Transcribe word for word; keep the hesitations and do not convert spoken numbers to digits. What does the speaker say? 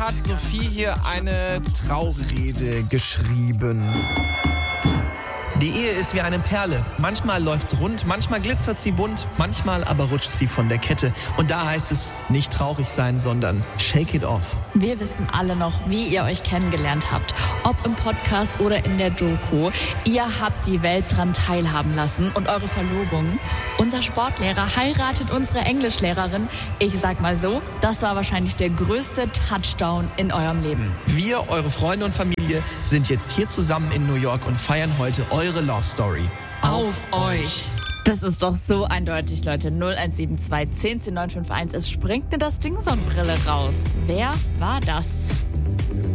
hat Sophie hier eine Traurede geschrieben. Die Ehe ist wie eine Perle. Manchmal läuft's rund, manchmal glitzert sie bunt, manchmal aber rutscht sie von der Kette. Und da heißt es, nicht traurig sein, sondern shake it off. Wir wissen alle noch, wie ihr euch kennengelernt habt. Ob im Podcast oder in der Doku. Ihr habt die Welt dran teilhaben lassen und eure Verlobung. Unser Sportlehrer heiratet unsere Englischlehrerin. Ich sag mal so, das war wahrscheinlich der größte Touchdown in eurem Leben. Wir, eure Freunde und Familie, sind jetzt hier zusammen in New York und feiern heute eure Love Story. Auf euch! Das ist doch so eindeutig, Leute. null eins sieben zwei, zehn zehn neun fünf eins. Es springt mir das Ding-Sonnenbrille raus. Wer war das?